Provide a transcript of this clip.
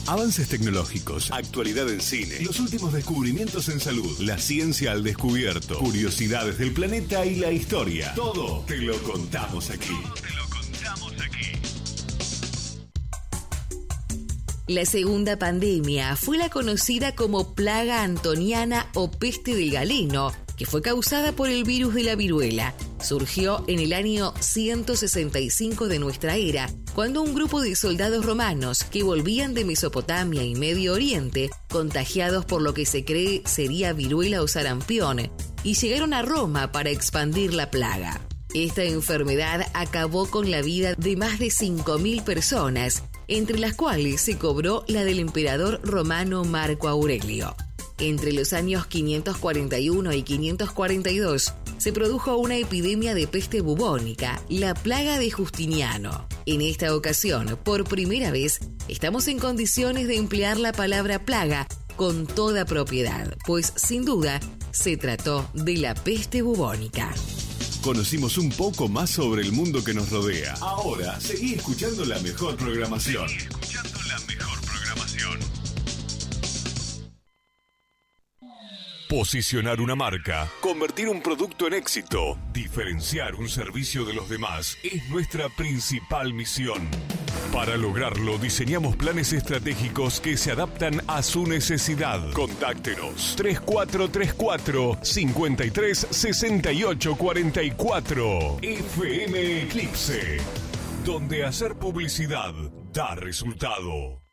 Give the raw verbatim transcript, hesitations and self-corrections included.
Avances tecnológicos, actualidad en cine, los últimos descubrimientos en salud, la ciencia al descubierto, curiosidades del planeta y la historia. Todo te lo contamos aquí. Todo te lo contamos aquí. La segunda pandemia fue la conocida como plaga antoniana o peste del galeno, que fue causada por el virus de la viruela. Surgió en el año ciento sesenta y cinco de nuestra era, cuando un grupo de soldados romanos que volvían de Mesopotamia y Medio Oriente, contagiados por lo que se cree sería viruela o sarampión, y llegaron a Roma para expandir la plaga. Esta enfermedad acabó con la vida de más de cinco mil personas, entre las cuales se cobró la del emperador romano Marco Aurelio. Entre los años quinientos cuarenta y uno y quinientos cuarenta y dos se produjo una epidemia de peste bubónica, la plaga de Justiniano. En esta ocasión, por primera vez, estamos en condiciones de emplear la palabra plaga con toda propiedad, pues sin duda se trató de la peste bubónica. Conocimos un poco más sobre el mundo que nos rodea. Ahora, seguí escuchando la mejor programación. Seguí escuchando la mejor programación. Posicionar una marca, convertir un producto en éxito, diferenciar un servicio de los demás es nuestra principal misión. Para lograrlo, diseñamos planes estratégicos que se adaptan a su necesidad. Contáctenos tres cuatro tres cuatro, cinco tres seis ocho cuatro cuatro. F M Eclipse, donde hacer publicidad da resultado.